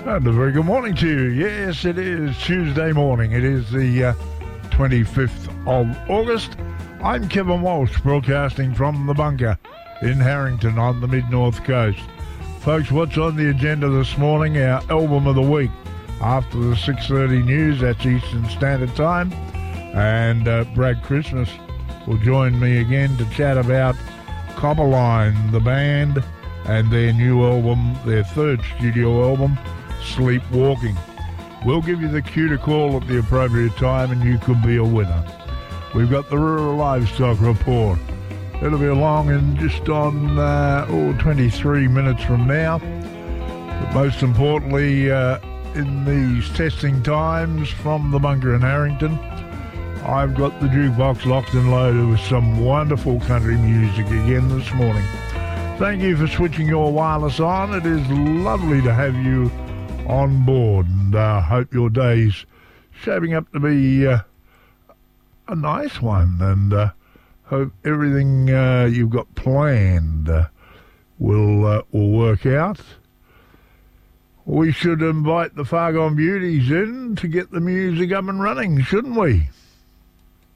And a very good morning to you. Yes, it is Tuesday morning. It is the 25th of August. I'm Kevin Walsh, broadcasting from the bunker in Harrington on the mid-north coast. Folks, what's on the agenda this morning? Our album of the week after the 6:30 news, that's Eastern Standard Time. And Brad Christmas will join me again to chat about Copperline, the band, and their new album, their third studio album, Sleepwalking. We'll give you the cue to call at the appropriate time and you could be a winner. We've got the rural livestock report. It'll be along in just on 23 minutes from now. But most importantly, in these testing times from the bunker in Harrington, I've got the jukebox locked and loaded with some wonderful country music again this morning. Thank you for switching your wireless on. It is lovely to have you on board, and I hope your day's shaping up to be a nice one, and hope everything you've got planned will work out. We should invite the Fargon Beauties in to get the music up and running, shouldn't we?